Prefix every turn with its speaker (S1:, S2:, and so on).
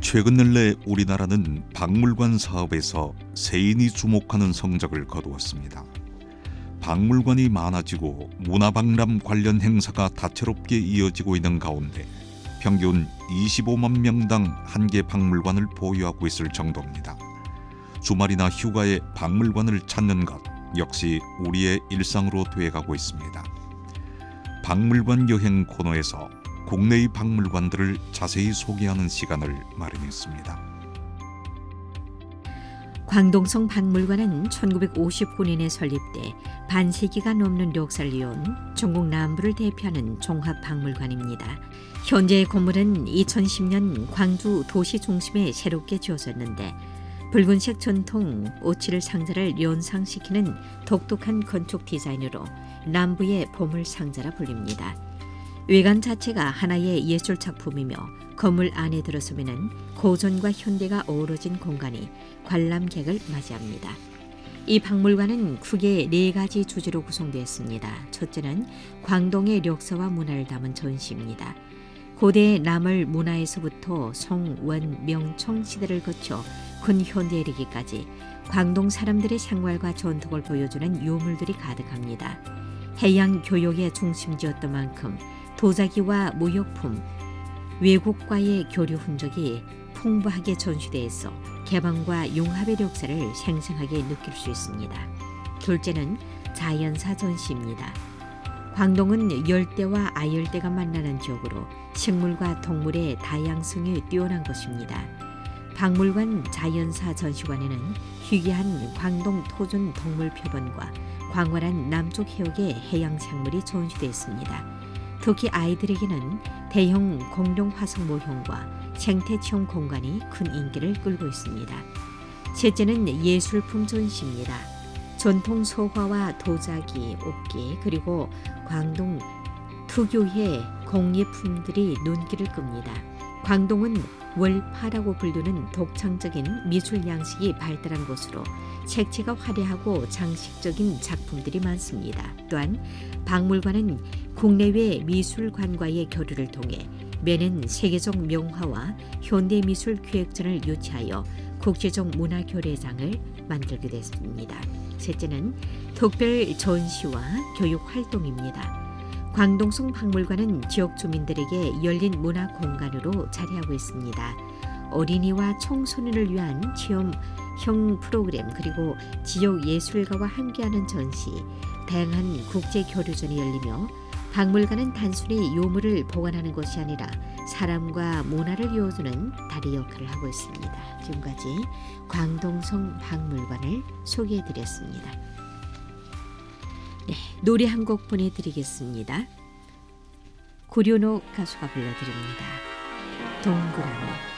S1: 최근 근래 우리나라는 박물관 사업에서 세인이 주목하는 성적을 거두었습니다. 박물관이 많아지고 문화박람 관련 행사가 다채롭게 이어지고 있는 가운데 평균 25만 명당 한 개 박물관을 보유하고 있을 정도입니다. 주말이나 휴가에 박물관을 찾는 것 역시 우리의 일상으로 되어가고 있습니다. 박물관 여행 코너에서 국내의 박물관들을 자세히 소개하는 시간을 마련했습니다.
S2: 광동성 박물관은 1959년에 설립돼 반세기가 넘는 역사를 이어온 전국 남부를 대표하는 종합박물관입니다. 현재의 건물은 2010년 광주 도시 중심에 새롭게 지어졌는데 붉은색 전통 오칠 상자를 연상시키는 독특한 건축 디자인으로 남부의 보물 상자라 불립니다. 외관 자체가 하나의 예술 작품이며 건물 안에 들어서면 고전과 현대가 어우러진 공간이 관람객을 맞이합니다. 이 박물관은 크게 4가지 주제로 구성되었습니다. 첫째는 광동의 역사와 문화를 담은 전시입니다. 고대 남을 문화에서부터 성, 원, 명, 청 시대를 거쳐 근현대에 이르기까지 광동 사람들의 생활과 전통을 보여주는 유물들이 가득합니다. 해양 교역의 중심지였던 만큼 도자기와 무역품, 외국과의 교류 흔적이 풍부하게 전시되어 있어 개방과 융합의 역사를 생생하게 느낄 수 있습니다. 둘째는 자연사 전시입니다. 광동은 열대와 아열대가 만나는 지역으로 식물과 동물의 다양성이 뛰어난 곳입니다. 박물관 자연사 전시관에는 희귀한 광동 토종 동물 표본과 광활한 남쪽 해역의 해양 생물이 전시되어 있습니다. 특히 아이들에게는 대형 공룡 화석 모형과 생태 체험 공간이 큰 인기를 끌고 있습니다. 셋째는 예술품 전시입니다. 전통 소화와 도자기, 옥기 그리고 광동 특유의 공예품들이 눈길을 끕니다. 광동은 월파라고 불리는 독창적인 미술 양식이 발달한 곳으로 색채가 화려하고 장식적인 작품들이 많습니다. 또한 박물관은 국내외 미술관과의 교류를 통해 매년 세계적 명화와 현대미술 기획전을 유치하여 국제적 문화교류장을 만들게 됐습니다. 셋째는 특별 전시와 교육 활동입니다. 광동성 박물관은 지역 주민들에게 열린 문화 공간으로 자리하고 있습니다. 어린이와 청소년을 위한 체험형 프로그램 그리고 지역 예술가와 함께하는 전시, 다양한 국제 교류전이 열리며 박물관은 단순히 유물을 보관하는 것이 아니라 사람과 문화를 이어주는 다리 역할을 하고 있습니다. 지금까지 광동성 박물관을 소개해드렸습니다. 네, 노래 한 곡 보내드리겠습니다. 고려노 가수가 불러드립니다. 동그라미.